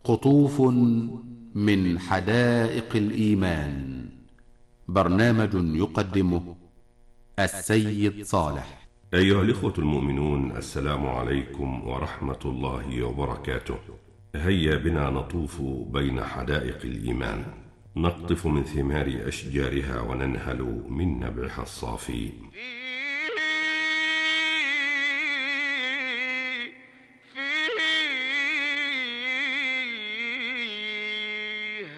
قطوف من حدائق الإيمان. برنامج يقدمه السيد صالح. أيها الإخوة المؤمنون، السلام عليكم ورحمة الله وبركاته. هيا بنا نطوف بين حدائق الإيمان، نقطف من ثمار أشجارها وننهل من نبعها الصافي.